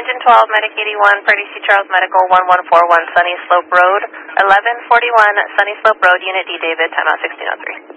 Engine 12, Medic 81, Party C. Charles Medical 1141 Sunny Slope Road, 1141 Sunny Slope Road, Unit D, David, timeout 1603.